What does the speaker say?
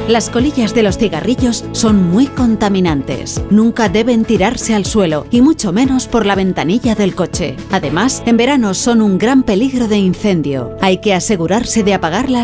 Las colillas de los cigarrillos son muy contaminantes. Nunca deben tirarse al suelo y mucho menos por la ventanilla del coche. Además, en verano son un gran peligro de incendio. Hay que asegurarse de apagarlas